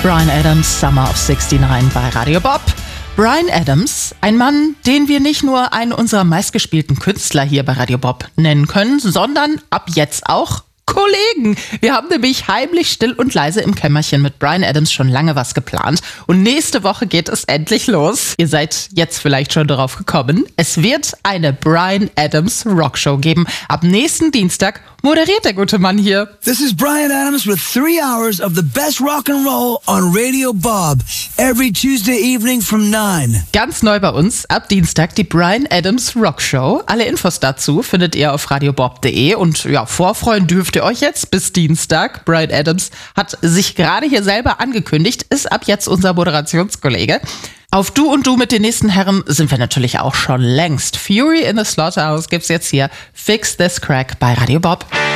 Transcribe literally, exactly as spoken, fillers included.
Bryan Adams, Summer of sixty-nine bei Radio Bob. Bryan Adams, ein Mann, den wir nicht nur einen unserer meistgespielten Künstler hier bei Radio Bob nennen können, sondern ab jetzt auch Kollegen. Wir haben nämlich heimlich, still und leise im Kämmerchen mit Bryan Adams schon lange was geplant. Und nächste Woche geht es endlich los. Ihr seid jetzt vielleicht schon darauf gekommen. Es wird eine Bryan Adams Rockshow geben. Ab nächsten Dienstag moderiert der gute Mann hier. This is Bryan Adams with three hours of the best rock and roll on Radio Bob. Every Tuesday evening from nine. Ganz neu bei uns, ab Dienstag die Bryan Adams Rockshow. Alle Infos dazu findet ihr auf radiobob punkt de und ja, vorfreuen dürft ihr euch jetzt bis Dienstag. Bryan Adams hat sich gerade hier selber angekündigt, ist ab jetzt unser Moderationskollege. Auf Du und Du mit den nächsten Herren sind wir natürlich auch schon längst. Fury in the Slaughterhouse gibt's jetzt hier. Fix This Crack bei Radio Bob.